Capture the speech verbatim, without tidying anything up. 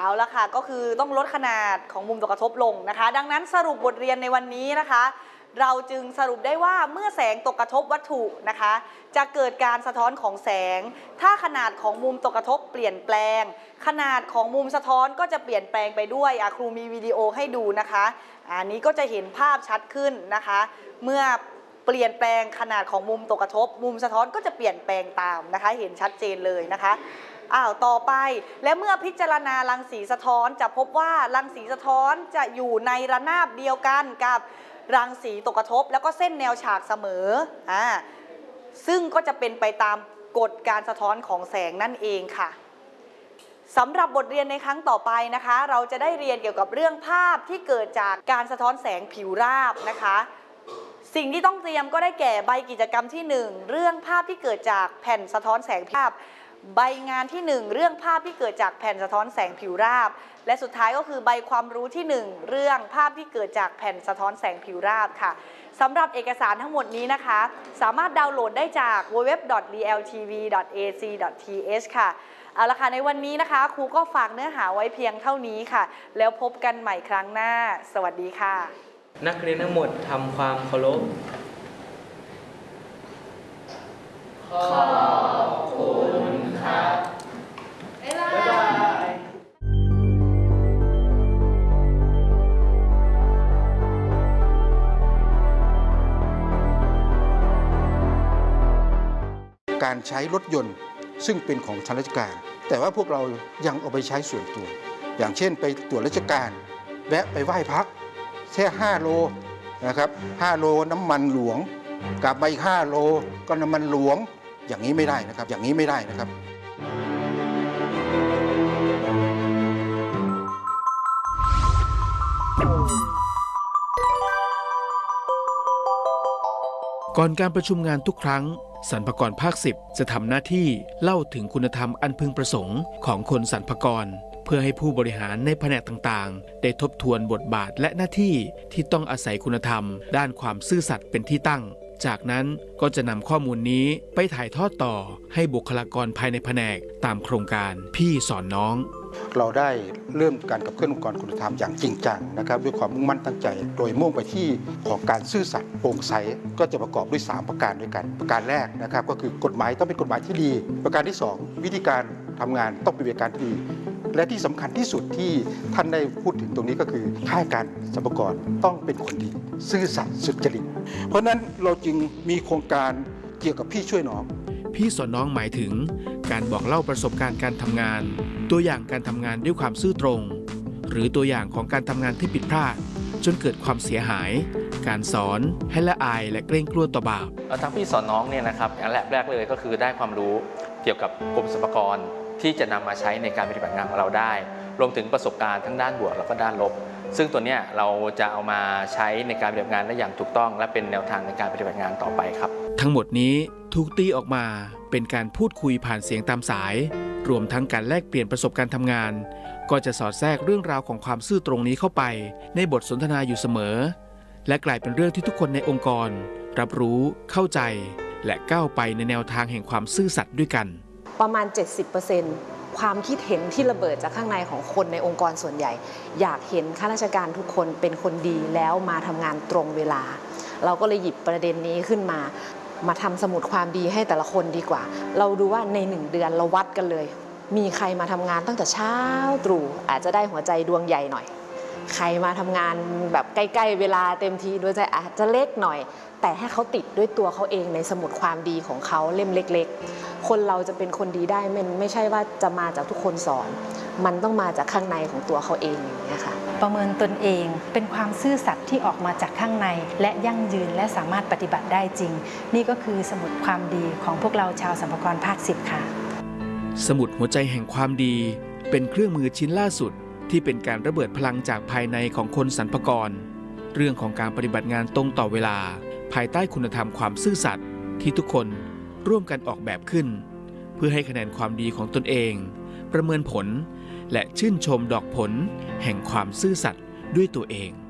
เอาละค่ะก็คือต้องลดขนาดของมุมตกกระทบลงนะคะดังนั้นสรุปบทเรียนในวันนี้นะคะเราจึงสรุปได้ว่าเมื่อแสงตกกระทบวัตถุนะคะจะเกิดการสะท้อนของแสงถ้าขนาดของมุมตกกระทบเปลี่ยนแปลงขนาดของมุมสะท้อนก็จะเปลี่ยนแปลงไปด้วยครูมีวิดีโอให้ดูนะคะอันนี้ก็จะเห็นภาพชัดขึ้นนะคะเมื่อเปลี่ยนแปลงขนาดของมุมตกกระทบมุมสะท้อนก็จะเปลี่ยนแปลงตามนะคะเห็นชัดเจนเลยนะคะอ้าวต่อไปและเมื่อพิจารณารังสีสะท้อนจะพบว่ารังสีสะท้อนจะอยู่ในระนาบเดียวกันกับรังสีตกกระทบแล้วก็เส้นแนวฉากเสมออ่าซึ่งก็จะเป็นไปตามกฎการสะท้อนของแสงนั่นเองค่ะสำหรับบทเรียนในครั้งต่อไปนะคะเราจะได้เรียนเกี่ยวกับเรื่องภาพที่เกิดจากการสะท้อนแสงผิวราบนะคะสิ่งที่ต้องเตรียมก็ได้แก่ใบกิจกรรมที่หนึ่งเรื่องภาพที่เกิดจากแผ่นสะท้อนแสงภาพใบงานที่หนึ่งเรื่องภาพที่เกิดจากแผ่นสะท้อนแสงผิวราบและสุดท้ายก็คือใบความรู้ที่หนึ่งเรื่องภาพที่เกิดจากแผ่นสะท้อนแสงผิวราบค่ะสำหรับเอกสารทั้งหมดนี้นะคะสามารถดาวน์โหลดได้จาก ดับเบิลยู ดับเบิลยู ดับเบิลยู ดอท ดี แอล ที วี ดอท เอ ซี ดอท ที เอช ค่ะเอาละค่ะในวันนี้นะคะครูก็ฝากเนื้อหาไว้เพียงเท่านี้ค่ะแล้วพบกันใหม่ครั้งหน้าสวัสดีค่ะนักเรียนทั้งหมดทำความเคารพขอบคุณครับบ๊ายบายการใช้รถยนต์ซึ่งเป็นของทางราชการแต่ว่าพวกเรายังเอาไปใช้ส่วนตัวอย่างเช่นไปตรวจราชการแวะไปไหว้พระแค่ห้าโลนะครับห้าโลน้ำมันหลวงกลับมาอีกห้าโลก็น้ำมันหลวงอย่างนี้ไม่ได้นะครับอย่างนี้ไม่ได้นะครับก่อนการประชุมงานทุกครั้งสรรพากรภาคสิบจะทำหน้าที่เล่าถึงคุณธรรมอันพึงประสงค์ของคนสรรพากรเพื่อให้ผู้บริหารในแผนกต่างๆได้ทบทวนบทบาทและหน้าที่ที่ต้องอาศัยคุณธรรมด้านความซื่อสัตย์เป็นที่ตั้งจากนั้นก็จะนำข้อมูลนี้ไปถ่ายทอดต่อให้บุคลากรภายในแผนกตามโครงการพี่สอนน้องเราได้เริ่มการขับเคลื่อนองค์กรคุณธรรมอย่างจริงจังนะครับด้วยความมุ่งมั่นตั้งใจโดยมุ่งไปที่ของการซื่อสัตย์โปร่งใสก็จะประกอบด้วยสามประการด้วยกันประการแรกนะครับก็คือกฎหมายต้องเป็นกฎหมายที่ดีประการที่สองวิธีการทำงานต้องเป็นวิธีการที่ดีและที่สำคัญที่สุดที่ท่านได้พูดถึงตรงนี้ก็คือข้าราชการสรรพากรต้องเป็นคนดีซื่อสัตย์สุจริตเพราะนั้นเราจึงมีโครงการเกี่ยวกับพี่ช่วยน้องพี่สอนน้องหมายถึงการบอกเล่าประสบการณ์การทำงานตัวอย่างการทำงานด้วยความซื่อตรงหรือตัวอย่างของการทำงานที่ผิดพลาดจนเกิดความเสียหายการสอนให้ละอายและเกรงกลัวต่อบาปทางพี่สอนน้องเนี่ยนะครับอันแรกแรกเลยก็คือได้ความรู้เกี่ยวกับกรมสรรพากรที่จะนำมาใช้ในการปฏิบัติงานของเราได้รวมถึงประสบการณ์ทั้งด้านบวกแล้วก็ด้านลบซึ่งตัวนี้เราจะเอามาใช้ในการปฏิบัติงานได้อย่างถูกต้องและเป็นแนวทางในการปฏิบัติงานต่อไปครับทั้งหมดนี้ถูกตีออกมาเป็นการพูดคุยผ่านเสียงตามสายรวมทั้งการแลกเปลี่ยนประสบการณ์ทำงานก็จะสอดแทรกเรื่องราวของความซื่อตรงนี้เข้าไปในบทสนทนาอยู่เสมอและกลายเป็นเรื่องที่ทุกคนในองค์กรรับรู้เข้าใจและก้าวไปในแนวทางแห่งความซื่อสัตย์ด้วยกันประมาณ เจ็ดสิบเปอร์เซ็นต์ ความคิดเห็นที่ระเบิดจากข้างในของคนในองค์กรส่วนใหญ่อยากเห็นข้าราชการทุกคนเป็นคนดีแล้วมาทำงานตรงเวลาเราก็เลยหยิบประเด็นนี้ขึ้นมามาทำสมุดความดีให้แต่ละคนดีกว่าเราดูว่าในหนึ่งเดือนเราวัดกันเลยมีใครมาทำงานตั้งแต่เช้าตรู่อาจจะได้หัวใจดวงใหญ่หน่อยใครมาทำงานแบบใกล้ๆเวลาเต็มทีดวงใจอาจจะเล็กหน่อยแต่ให้เขาติดด้วยตัวเขาเองในสมุดความดีของเขาเล่มเล็กๆคนเราจะเป็นคนดีได้มันไม่ใช่ว่าจะมาจากทุกคนสอนมันต้องมาจากข้างในของตัวเขาเองอย่างนี้ค่ะประเมินตนเองเป็นความซื่อสัตย์ที่ออกมาจากข้างในและยั่งยืนและสามารถปฏิบัติได้จริงนี่ก็คือสมุดความดีของพวกเราชาวสรรพากรภาคสิบค่ะสมุดหัวใจแห่งความดีเป็นเครื่องมือชิ้นล่าสุดที่เป็นการระเบิดพลังจากภายในของคนสรรพากรเรื่องของการปฏิบัติงานตรงต่อเวลาภายใต้คุณธรรมความซื่อสัตย์ที่ทุกคนร่วมกันออกแบบขึ้นเพื่อให้คะแนนความดีของตนเองประเมินผลและชื่นชมดอกผลแห่งความซื่อสัตย์ด้วยตัวเอง